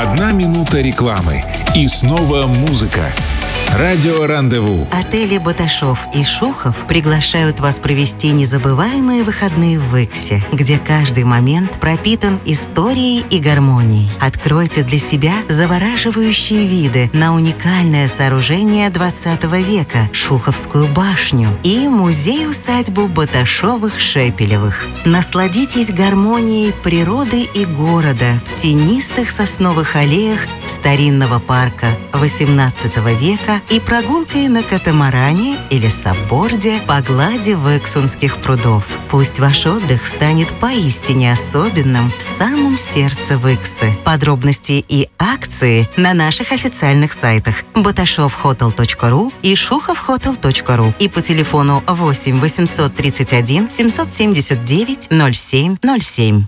1 минута рекламы. И снова музыка. Радио «Рандеву». Отели «Баташов» и «Шухов» приглашают вас провести незабываемые выходные в Иксе, где каждый момент пропитан историей и гармонией. Откройте для себя завораживающие виды на уникальное сооружение 20 века – Шуховскую башню и музей-усадьбу Баташовых-Шепелевых. Насладитесь гармонией природы и города в тенистых сосновых аллеях старинного парка XVIII века и прогулкой на катамаране или сапборде по глади Вексунских прудов. Пусть ваш отдых станет поистине особенным в самом сердце Виксы. Подробности и акции на наших официальных сайтах batashofhotel.ru и shuhovhotel.ru и по телефону 8 831 779 0707.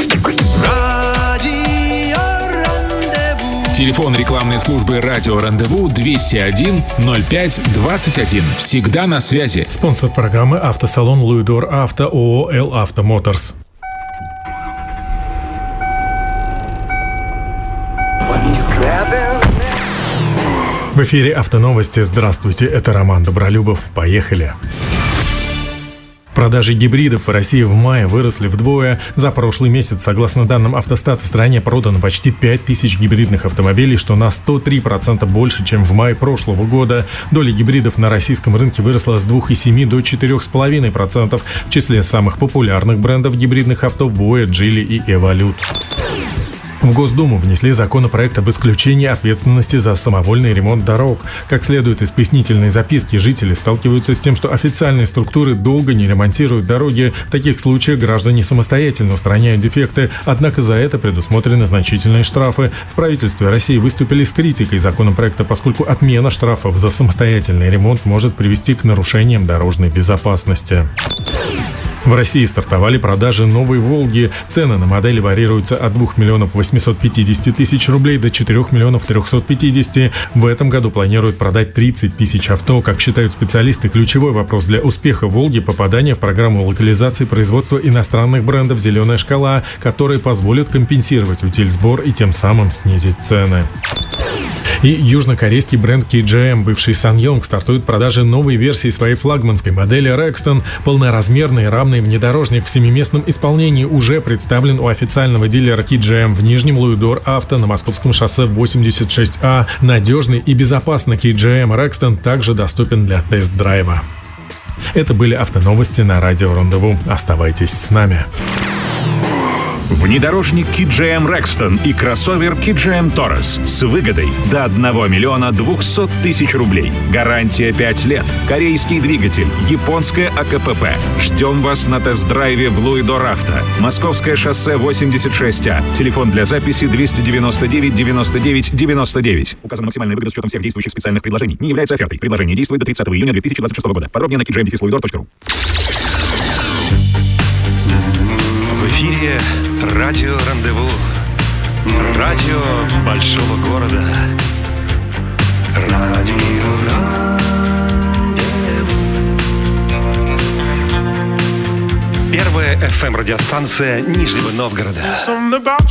Телефон рекламной службы «Радио Рандеву» 201 05 21. Всегда на связи. Спонсор программы — автосалон «Луидор Авто», ООО «Эл Авто Моторс». В эфире «Автоновости». Здравствуйте, это Роман Добролюбов. Поехали! Продажи гибридов в России в мае выросли вдвое. За прошлый месяц, согласно данным Автостат, в стране продано почти 5000 гибридных автомобилей, что на 103% больше, чем в мае прошлого года. Доля гибридов на российском рынке выросла с 2,7 до 4,5%. В числе самых популярных брендов гибридных авто Voya, Geely и Evolute. В Госдуму внесли законопроект об исключении ответственности за самовольный ремонт дорог. Как следует из пояснительной записки, жители сталкиваются с тем, что официальные структуры долго не ремонтируют дороги. В таких случаях граждане самостоятельно устраняют дефекты, однако за это предусмотрены значительные штрафы. В правительстве России выступили с критикой законопроекта, поскольку отмена штрафов за самостоятельный ремонт может привести к нарушениям дорожной безопасности. В России стартовали продажи новой «Волги». Цены на модели варьируются от 2 миллионов 850 тысяч рублей до 4 миллионов 350. В этом году планируют продать 30 тысяч авто. Как считают специалисты, ключевой вопрос для успеха «Волги» — попадание в программу локализации производства иностранных брендов «Зеленая шкала», которые позволят компенсировать утильсбор и тем самым снизить цены. И южнокорейский бренд KGM, бывший SsangYong, стартует продажи новой версии своей флагманской модели Rexton. Полноразмерный рамный внедорожник в 7-местном исполнении уже представлен у официального дилера KGM в Нижнем Луидор Авто на Московском шоссе 86А. Надежный и безопасный KGM Rexton также доступен для тест-драйва. Это были автоновости на Радио Рандеву. Оставайтесь с нами. Внедорожник KGM Rexton и кроссовер KGM Taurus с выгодой до 1 миллиона 200 тысяч рублей. Гарантия 5 лет. Корейский двигатель. Японское АКПП. Ждем вас на тест-драйве в Луидор Авто. Московское шоссе 86А. Телефон для записи 299 99 99. Указана максимальная выгода с учетом всех действующих специальных предложений. Не является офертой. Предложение действует до 30 июня 2026 года. Подробнее на kgm-luidor.ru. В эфире Радио Рандеву. Радио большого города. Радио Рандеву. Первая FM-радиостанция Нижнего Новгорода.